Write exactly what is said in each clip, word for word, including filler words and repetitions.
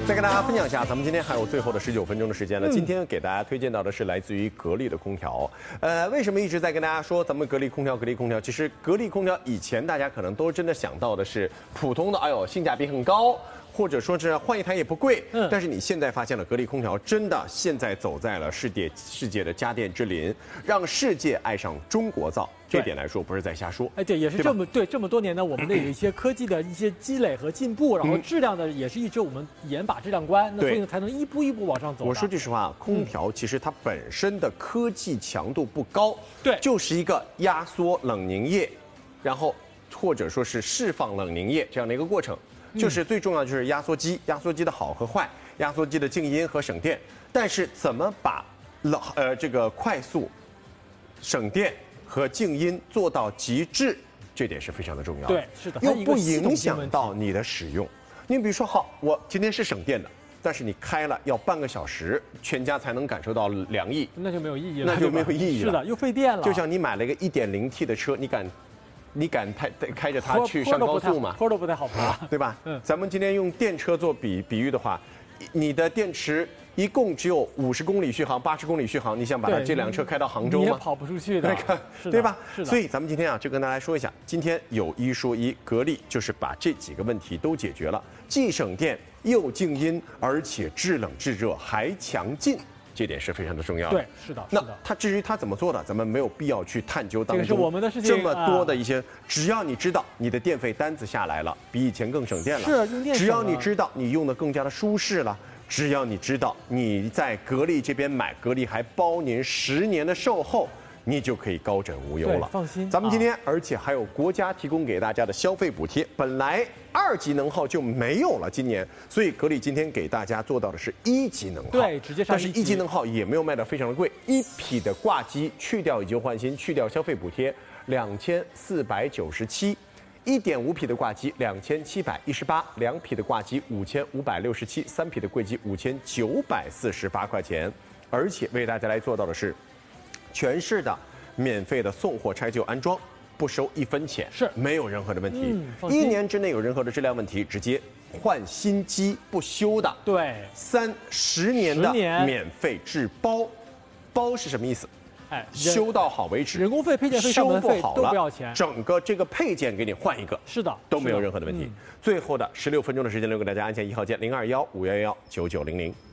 再跟大家分享一下，咱们今天还有最后的十九分钟的时间了。 嗯、 今天给大家推荐到的是来自于格力的空调。呃，为什么一直在跟大家说咱们格力空调？格力空调，其实格力空调以前大家可能都真的想到的是普通的，哎呦，性价比很高。 或者说是换一台也不贵，嗯，但是你现在发现了格力空调真的现在走在了世界世界的家电之林，让世界爱上中国造。这点来说不是在瞎说， 哎，对，也是这么 对, 对这么多年呢，我们的有一些科技的一些积累和进步，然后质量的也是一直我们严把质量关，那所以呢才能一步一步往上走。 我说句实话，空调其实它本身的科技强度不高， 对， 就是一个压缩冷凝液，然后或者说是释放冷凝液这样的一个过程。 就是最重要就是压缩机，压缩机的好和坏，压缩机的静音和省电。但是怎么把冷呃这个快速、省电和静音做到极致，这点是非常的重要。 对，是的， 又不影响到你的使用。你比如说，好，我今天是省电的，但是你开了要半个小时，全家才能感受到凉意， 那就没有意义了， 那就没有意义了。 是的，又费电了。 就像你买了一个 一点零 T 的车，你敢？ 你敢开开着它去上高速吗？ 坡都不太好爬， 对吧？嗯，咱们今天用电车做比比喻的话，你的电池一共只有五十公里续航、八十公里续航，你想把它这辆车开到杭州吗？ 你也跑不出去的， 对吧？ 是的。 所以咱们今天啊，就跟大家说一下，今天有一说一，格力就是把这几个问题都解决了，既省电又静音，而且制冷制热还强劲。 这点是非常的重要的。 对，是的。 那它至于它怎么做的，咱们没有必要去探究当中。 这个是我们的事情。 这么多的一些，只要你知道你的电费单子下来了，比以前更省电了。 是用电。 只要你知道你用的更加的舒适了，只要你知道你在格力这边买，格力还包您十年的售后。 你就可以高枕无忧了， 放心。 咱们今天，而且还有国家提供给大家的消费补贴，本来二级能耗就没有了，今年，所以格力今天给大家做到的是一级能耗， 对，直接上。 但是一级能耗也没有卖得非常的贵，一匹的挂机去掉以旧换新，去掉消费补贴，两千四百九十七。 一点五匹的挂机两千七百一十八，两匹的挂机五千五百六十七，三匹的柜机五千九百四十八块钱，而且为大家来做到的是。 全市的免费的送货拆旧安装，不收一分钱， 是没有任何的问题。嗯、一年之内有任何的质量问题，直接换新机不修的。 对， 三十年的免费质包，包是什么意思？哎，修到好为止， 人工费、配件费、上门费都不要钱， 整个这个配件给你换一个， 是的， 都没有任何的问题。嗯、最后的十六分钟的时间留给大家，按下一号键零二幺五幺幺九九零零。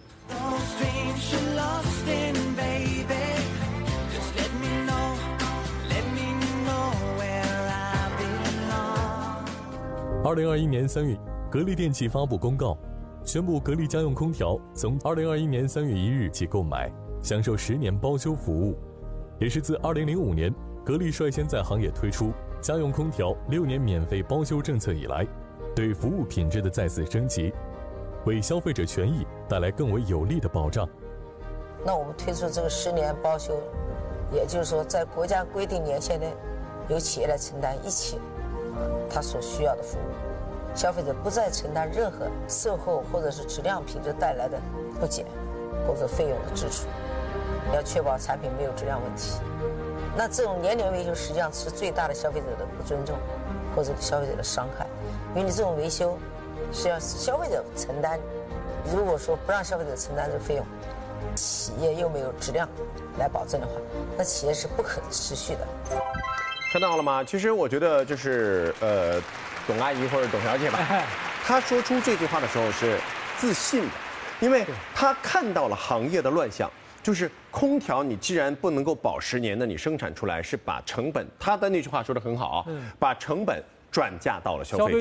二零二一年三月，格力电器发布公告，宣布格力家用空调从二零二一年三月一日起购买，享受十年包修服务。也是自二零零五年，格力率先在行业推出家用空调六年免费包修政策以来，对服务品质的再次升级，为消费者权益带来更为有力的保障。 那我们推出这个十年包修，也就是说，在国家规定年限内，由企业来承担一切。 他所需要的服务，消费者不再承担任何售后或者是质量品质带来的不减或者费用的支出，要确保产品没有质量问题。那这种年年维修实际上是最大的消费者的不尊重，或者消费者的伤害，因为你这种维修是要消费者承担，如果说不让消费者承担这个费用，企业又没有质量来保证的话，那企业是不可持续的。 看到了吗？其实我觉得就是呃，董阿姨或者董小姐吧，她说出这句话的时候是自信的，因为她看到了行业的乱象，就是空调你既然不能够保十年，那你生产出来是把成本，她的那句话说得很好啊，把成本转嫁到了消费者。